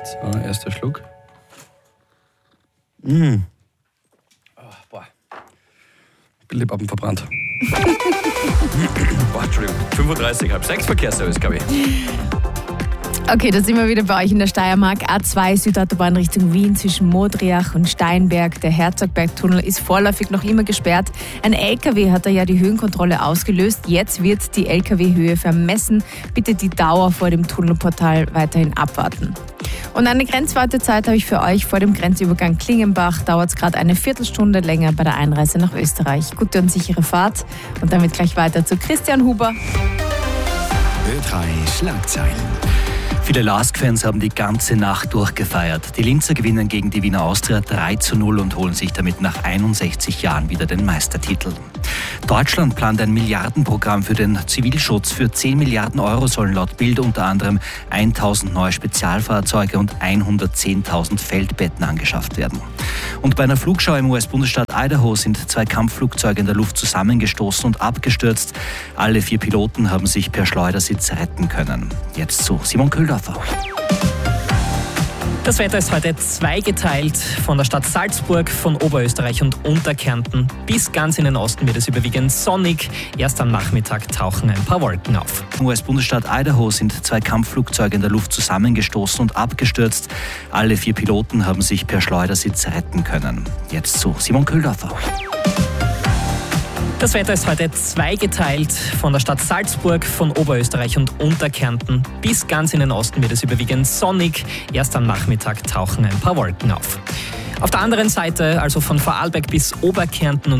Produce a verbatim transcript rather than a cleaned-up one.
So, erster Schluck. Mmh. Oh, boah. Lippen verbrannt. Boah, Entschuldigung. fünfunddreißig, halb sechs Verkehrsservice, glaube ich. Okay, da sind wir wieder bei euch in der Steiermark. A zwei Südautobahn Richtung Wien zwischen Modriach und Steinberg. Der Herzogbergtunnel ist vorläufig noch immer gesperrt. Ein L K W hat da ja die Höhenkontrolle ausgelöst. Jetzt wird die L K W-Höhe vermessen. Bitte die Dauer vor dem Tunnelportal weiterhin abwarten. Und eine Grenzwartezeit habe ich für euch vor dem Grenzübergang Klingenbach. Dauert es gerade eine Viertelstunde länger bei der Einreise nach Österreich. Gute und sichere Fahrt. Und damit gleich weiter zu Christian Huber. Ö drei Schlagzeilen. Viele LASK-Fans haben die ganze Nacht durchgefeiert. Die Linzer gewinnen gegen die Wiener Austria drei zu null und holen sich damit nach einundsechzig Jahren wieder den Meistertitel. Deutschland plant ein Milliardenprogramm für den Zivilschutz. Für zehn Milliarden Euro sollen laut Bild unter anderem tausend neue Spezialfahrzeuge und hundertzehntausend Feldbetten angeschafft werden. Und bei einer Flugschau im U S-Bundesstaat Idaho sind zwei Kampfflugzeuge in der Luft zusammengestoßen und abgestürzt. Alle vier Piloten haben sich per Schleudersitz retten können. Jetzt zu Simon Köhldorfer. Das Wetter ist heute zweigeteilt. Von der Stadt Salzburg, von Oberösterreich und Unterkärnten bis ganz in den Osten wird es überwiegend sonnig. Erst am Nachmittag tauchen ein paar Wolken auf. Im U S-Bundesstaat Idaho sind zwei Kampfflugzeuge in der Luft zusammengestoßen und abgestürzt. Alle vier Piloten haben sich per Schleudersitz retten können. Jetzt zu Simon Köhldorfer. Das Wetter ist heute zweigeteilt. Von der Stadt Salzburg, von Oberösterreich und Unterkärnten bis ganz in den Osten wird es überwiegend sonnig. Erst am Nachmittag tauchen ein paar Wolken auf. Auf der anderen Seite, also von Vorarlberg bis Oberkärnten und